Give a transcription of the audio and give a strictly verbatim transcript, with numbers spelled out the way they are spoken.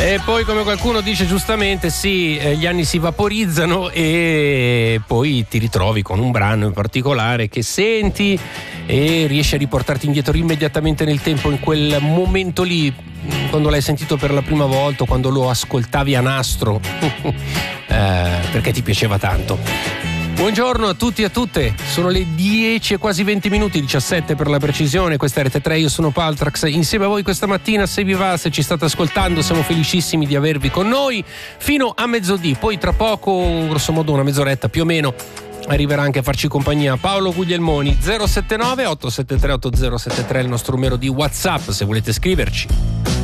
E poi, come qualcuno dice giustamente, sì, eh, gli anni si vaporizzano e poi ti ritrovi con un brano in particolare che senti e riesci a riportarti indietro immediatamente nel tempo, in quel momento lì, quando l'hai sentito per la prima volta, quando lo ascoltavi a nastro, eh, perché ti piaceva tanto. Buongiorno a tutti e a tutte, sono le dieci e quasi venti minuti, diciassette per la precisione, questa è Rete tre, io sono Paltrax, insieme a voi questa mattina, se vi va, se ci state ascoltando, siamo felicissimi di avervi con noi fino a mezzodì, poi tra poco, grosso modo una mezz'oretta più o meno, arriverà anche a farci compagnia Paolo Guglielmoni. Zero sette nove otto sette tre otto zero sette tre il nostro numero di WhatsApp se volete scriverci.